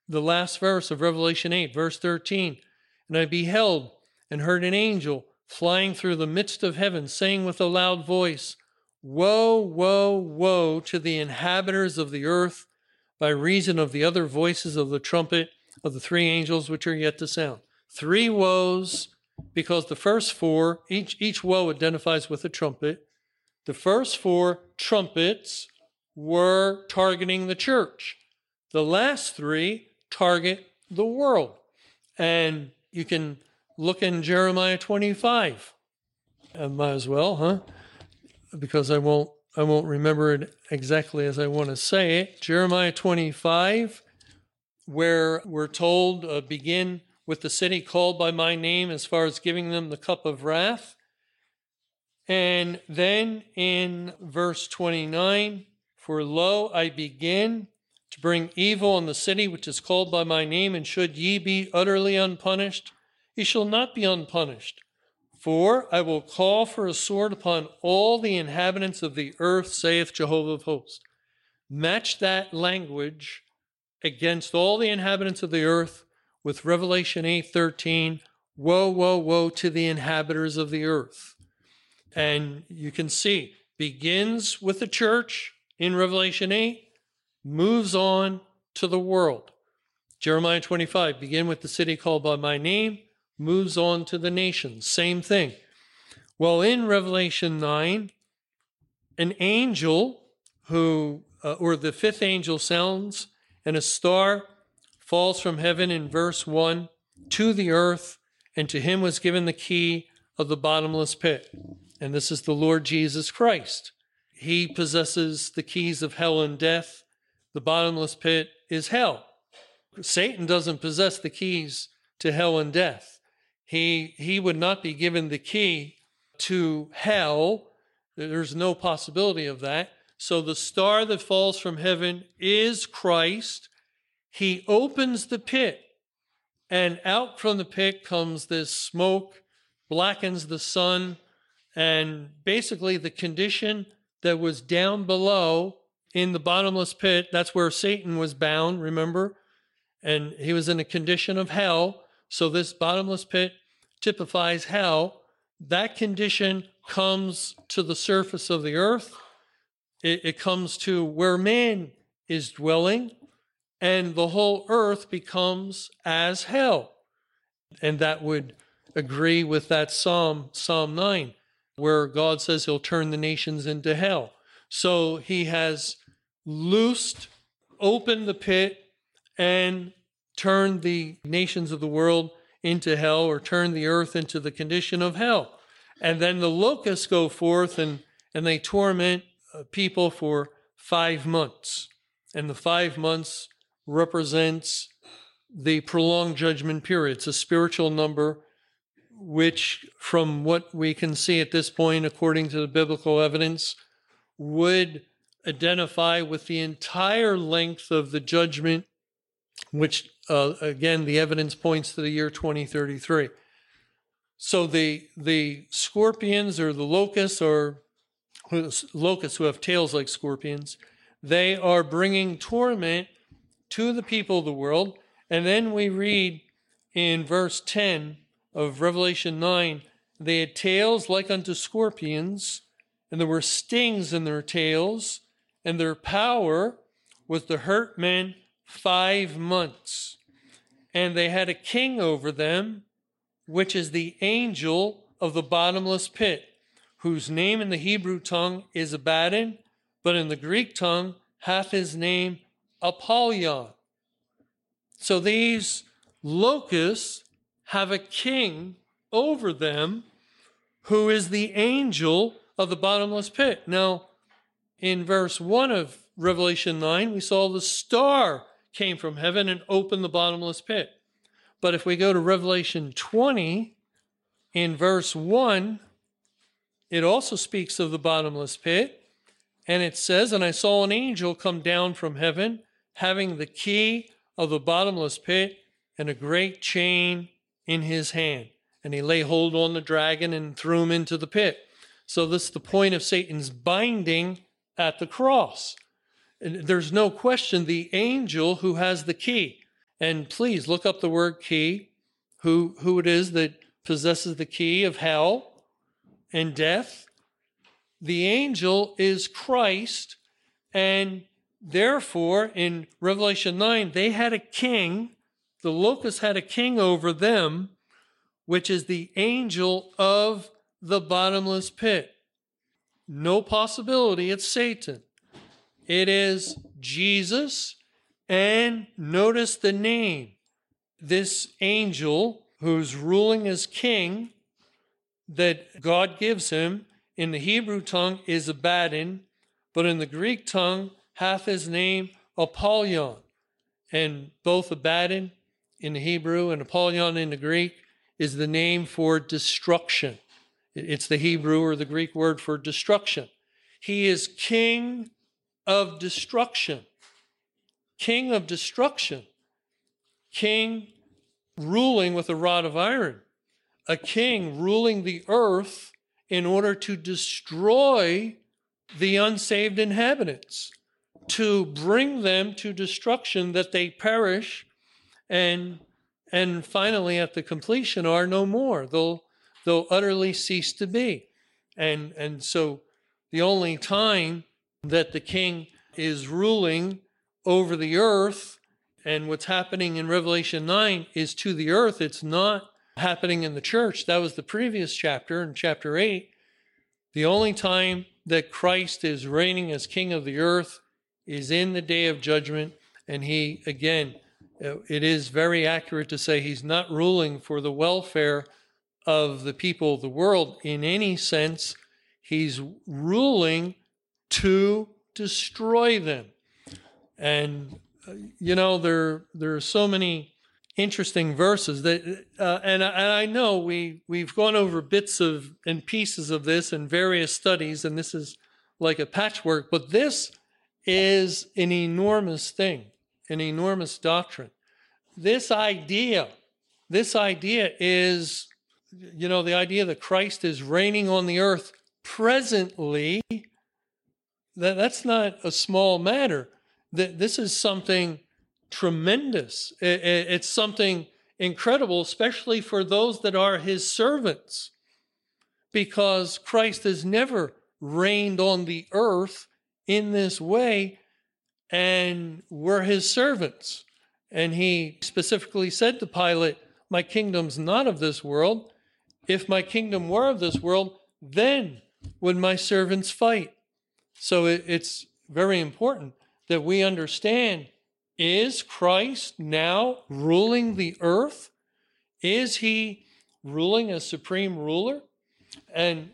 the last verse of Revelation 8, verse 13. And I beheld and heard an angel flying through the midst of heaven, saying with a loud voice, Woe, woe, woe to the inhabitants of the earth, by reason of the other voices of the trumpet of the three angels which are yet to sound. Three woes, because the first four, each woe identifies with a trumpet. The first four trumpets were targeting the church. The last three target the world. And you can look in Jeremiah 25. I might as well, huh? Because I won't remember it exactly as I want to say it. Jeremiah 25, where we're told, begin with the city called by my name as far as giving them the cup of wrath. And then in verse 29, for lo, I begin to bring evil on the city which is called by my name, and should ye be utterly unpunished, ye shall not be unpunished. For I will call for a sword upon all the inhabitants of the earth, saith Jehovah of hosts. Match that language against all the inhabitants of the earth with Revelation 8:13. Woe, woe, woe to the inhabitants of the earth. And you can see, begins with the church in Revelation 8, moves on to the world. Jeremiah 25, begin with the city called by my name, moves on to the nations. Same thing. Well, in Revelation 9, an angel or the fifth angel sounds, and a star falls from heaven in verse 1 to the earth, and to him was given the key of the bottomless pit. And this is the Lord Jesus Christ. He possesses the keys of hell and death. The bottomless pit is hell. Satan doesn't possess the keys to hell and death. He would not be given the key to hell. There's no possibility of that. So the star that falls from heaven is Christ. He opens the pit, and out from the pit comes this smoke, blackens the sun, and basically the condition that was down below in the bottomless pit, that's where Satan was bound, remember? And he was in a condition of hell. So this bottomless pit typifies hell. That condition comes to the surface of the earth. It comes to where man is dwelling, and the whole earth becomes as hell. And that would agree with that Psalm 9, where God says he'll turn the nations into hell. So he has opened the pit, and turned the nations of the world into hell, or turned the earth into the condition of hell. And then the locusts go forth and they torment people for 5 months. And the 5 months represents the prolonged judgment period. It's a spiritual number, which from what we can see at this point, according to the biblical evidence, would identify with the entire length of the judgment, which, again, the evidence points to the year 2033. So the scorpions, or the locusts, or locusts who have tails like scorpions, they are bringing torment to the people of the world. And then we read in verse 10 of Revelation 9, they had tails like unto scorpions, and there were stings in their tails, and their power was to hurt men 5 months. And they had a king over them, which is the angel of the bottomless pit, whose name in the Hebrew tongue is Abaddon, but in the Greek tongue hath his name Apollyon. So these locusts have a king over them who is the angel of the bottomless pit. Now, in verse 1 of Revelation 9, we saw the star came from heaven and opened the bottomless pit. But if we go to Revelation 20, in verse 1, it also speaks of the bottomless pit. And it says, and I saw an angel come down from heaven, having the key of the bottomless pit and a great chain in his hand. And he laid hold on the dragon and threw him into the pit. So this is the point of Satan's binding at the cross. And there's no question the angel who has the key. And please look up the word key, who it is that possesses the key of hell and death. The angel is Christ, and therefore in Revelation 9, they had a king. The locusts had a king over them, which is the angel of the bottomless pit. No possibility it's Satan. It is Jesus, and notice the name. This angel who's ruling as king that God gives him in the Hebrew tongue is Abaddon, but in the Greek tongue hath his name Apollyon. And both Abaddon in the Hebrew and Apollyon in the Greek is the name for destruction. It's the Hebrew or the Greek word for destruction. He is king of destruction. King of destruction. King ruling with a rod of iron. A king ruling the earth in order to destroy the unsaved inhabitants, to bring them to destruction that they perish and finally at the completion are no more. They'll utterly cease to be. And so the only time that the king is ruling over the earth and what's happening in Revelation 9 is to the earth. It's not happening in the church. That was the previous chapter, in chapter 8. The only time that Christ is reigning as king of the earth is in the day of judgment. And he, again, it is very accurate to say he's not ruling for the welfare of the people of the world in any sense. He's ruling to destroy them. And, there are so many interesting verses that, and I know we've gone over bits of and pieces of this in various studies, and this is like a patchwork, but this is an enormous thing, an enormous doctrine. This idea is, the idea that Christ is reigning on the earth presently. That's not a small matter. This is something tremendous. It's something incredible, especially for those that are his servants, because Christ has never reigned on the earth in this way, and we're his servants. And he specifically said to Pilate, my kingdom's not of this world. If my kingdom were of this world, then would my servants fight. So it's very important that we understand, is Christ now ruling the earth? Is he ruling as supreme ruler? And,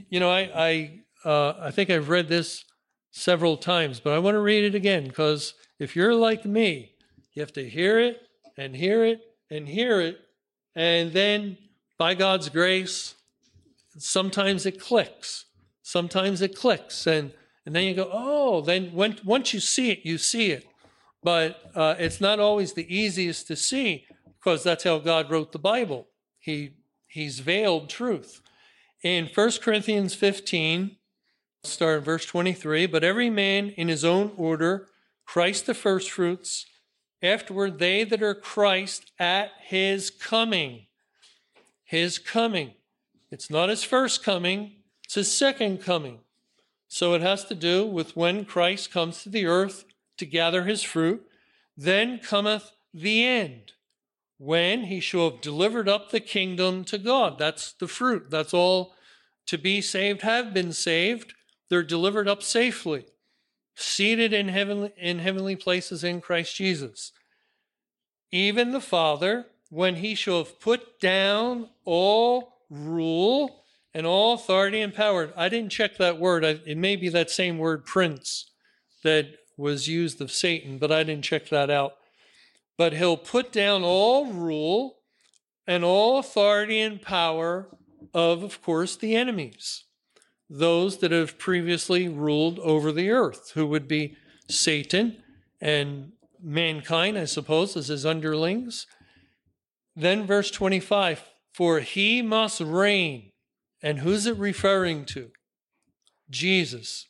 I think I've read this several times, but I want to read it again, because if you're like me, you have to hear it and hear it and hear it, and then by God's grace, sometimes it clicks. Sometimes it clicks, and then you go, oh, then once you see it, you see it. But it's not always the easiest to see, because that's how God wrote the Bible. He's veiled truth. In 1 Corinthians 15, start at verse 23, but every man in his own order, Christ the firstfruits, afterward they that are Christ at his coming. His coming. It's not his first coming, it's his second coming. So it has to do with when Christ comes to the earth to gather his fruit. Then cometh the end, when he shall have delivered up the kingdom to God. That's the fruit. That's all to be saved have been saved. They're delivered up safely, seated in heavenly places in Christ Jesus. Even the Father, when he shall have put down all rule and all authority and power. I didn't check that word. It may be that same word, prince, that was used of Satan, but I didn't check that out. But he'll put down all rule and all authority and power of course, the enemies, those that have previously ruled over the earth, who would be Satan and mankind, I suppose, as his underlings. Then verse 25, for he must reign. And who's it referring to? Jesus,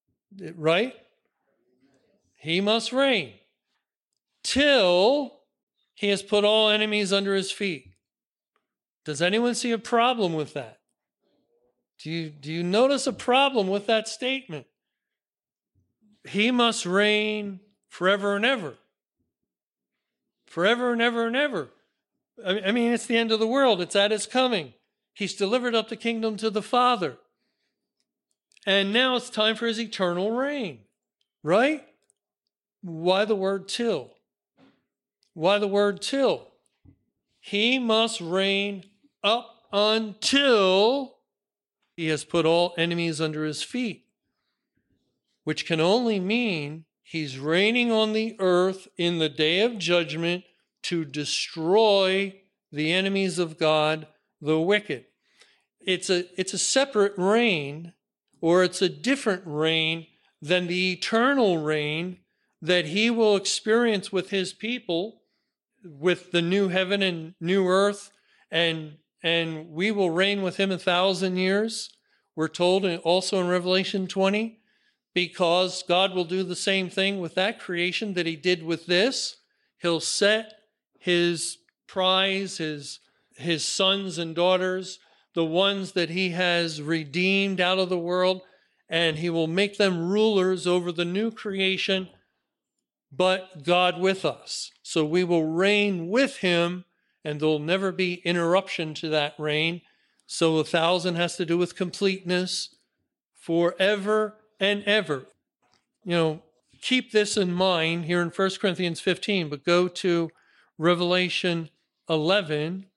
right? He must reign till He has put all enemies under his feet. Does anyone see a problem with that? Do you notice a problem with that statement? He must reign forever and ever. Forever and ever and ever. I mean, it's the end of the world. It's at his coming. He's delivered up the kingdom to the Father. And now it's time for his eternal reign. Right? Why the word till? Why the word till? He must reign up until he has put all enemies under his feet, which can only mean he's reigning on the earth in the day of judgment to destroy the enemies of God, the wicked. It's a separate reign, or it's a different reign than the eternal reign that he will experience with his people, with the new heaven and new earth, and we will reign with him 1,000 years. We're told also in Revelation 20, because God will do the same thing with that creation that he did with this. He'll set his prize, his sons and daughters, the ones that he has redeemed out of the world, and he will make them rulers over the new creation, but God with us. So we will reign with him, and there'll never be interruption to that reign. So 1,000 has to do with completeness forever and ever. Keep this in mind here in 1 Corinthians 15, but go to Revelation 11,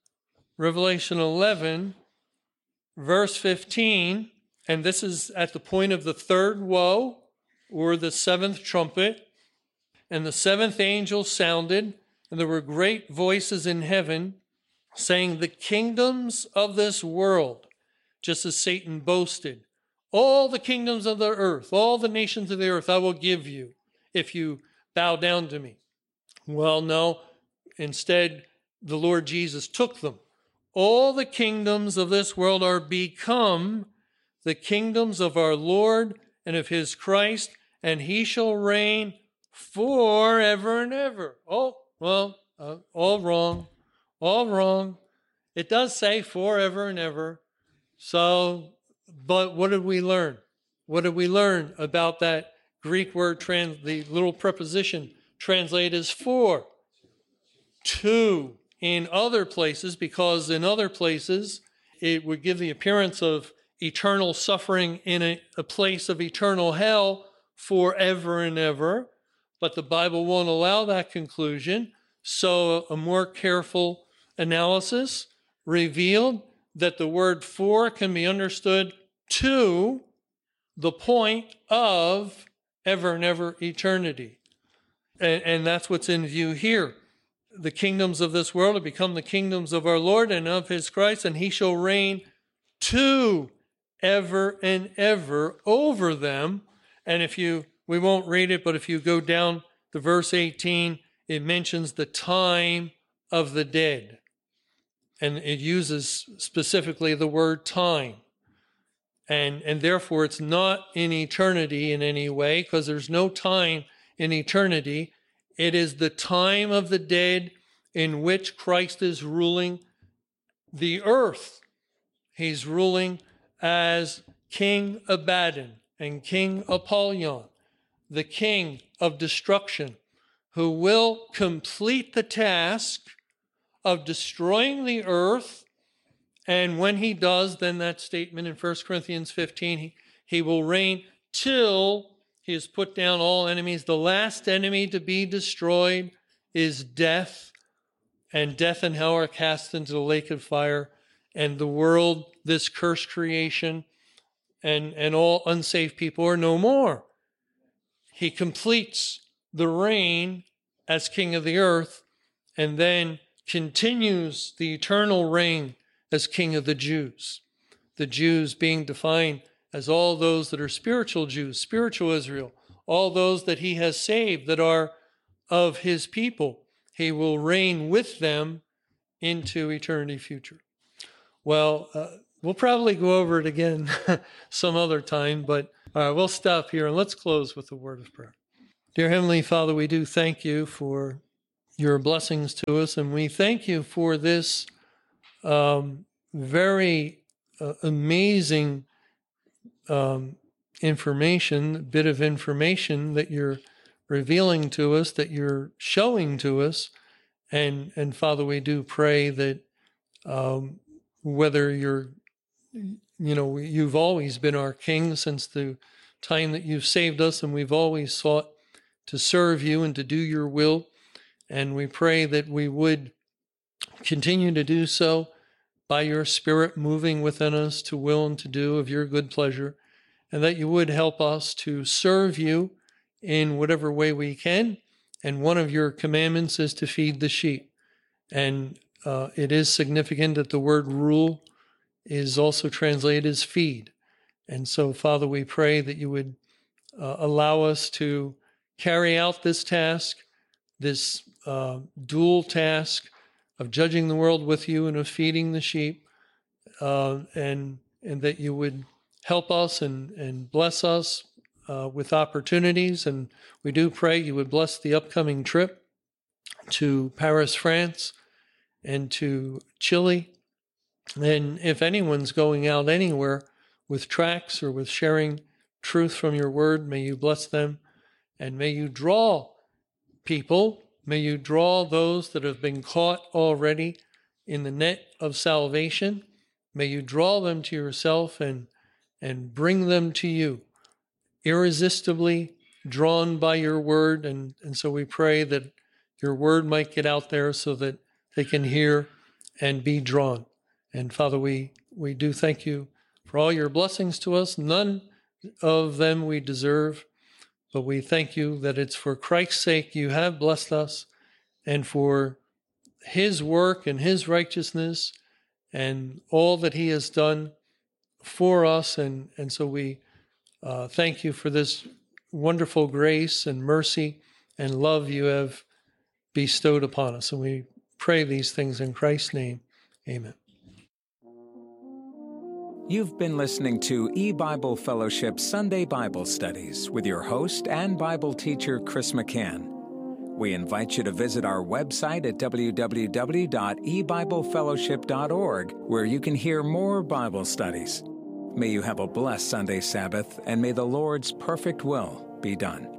verse 15, and this is at the point of the third woe, or the seventh trumpet. And the seventh angel sounded, and there were great voices in heaven, saying, the kingdoms of this world, just as Satan boasted, all the kingdoms of the earth, all the nations of the earth, I will give you if you bow down to me. Well, no, instead, the Lord Jesus took them. All the kingdoms of this world are become the kingdoms of our Lord and of his Christ, and he shall reign forever and ever. Oh, well, all wrong. All wrong. It does say forever and ever. So, but what did we learn? What did we learn about that Greek word, the little preposition translated as for? To in other places, because in other places it would give the appearance of eternal suffering in a place of eternal hell forever and ever. But the Bible won't allow that conclusion. So a more careful analysis revealed that the word for can be understood to the point of ever and ever eternity. And that's what's in view here. The kingdoms of this world have become the kingdoms of our Lord and of his Christ, and he shall reign to ever and ever over them. And we won't read it, but if you go down to verse 18, it mentions the time of the dead. And it uses specifically the word time. And therefore, it's not in eternity in any way, because there's no time in eternity. It is the time of the dead in which Christ is ruling the earth. He's ruling as King Abaddon and King Apollyon, the king of destruction, who will complete the task of destroying the earth. And when he does, then that statement in 1 Corinthians 15, he will reign till he has put down all enemies. The last enemy to be destroyed is death, and death and hell are cast into the lake of fire. And the world, this cursed creation, and all unsaved people are no more. He completes the reign as king of the earth, and then continues the eternal reign as king of the Jews. The Jews being defined as all those that are spiritual Jews, spiritual Israel, all those that he has saved that are of his people. He will reign with them into eternity future. Well, we'll probably go over it again some other time, but we'll stop here and let's close with a word of prayer. Dear Heavenly Father, we do thank you for your blessings to us. And we thank you for this very amazing bit of information that you're revealing to us, that you're showing to us. And Father, we do pray that whether you've always been our King since the time that you've saved us, and we've always sought to serve you and to do your will. And we pray that we would continue to do so by your Spirit moving within us to will and to do of your good pleasure, and that you would help us to serve you in whatever way we can. And one of your commandments is to feed the sheep. And it is significant that the word rule is also translated as feed. And so, Father, we pray that you would allow us to carry out this task, this dual task of judging the world with you and of feeding the sheep, and that you would help us and bless us with opportunities. And we do pray you would bless the upcoming trip to Paris, France, and to Chile. And if anyone's going out anywhere with tracts or with sharing truth from your word, may you bless them, and may you draw people, may you draw those that have been caught already in the net of salvation. May you draw them to yourself and bring them to you, irresistibly drawn by your word. And so we pray that your word might get out there so that they can hear and be drawn. And Father, we do thank you for all your blessings to us. None of them we deserve, but we thank you that it's for Christ's sake you have blessed us, and for his work and his righteousness and all that he has done for us. And so we thank you for this wonderful grace and mercy and love you have bestowed upon us. And we pray these things in Christ's name. Amen. You've been listening to eBible Fellowship Sunday Bible Studies with your host and Bible teacher, Chris McCann. We invite you to visit our website at www.ebiblefellowship.org, where you can hear more Bible studies. May you have a blessed Sunday Sabbath, and may the Lord's perfect will be done.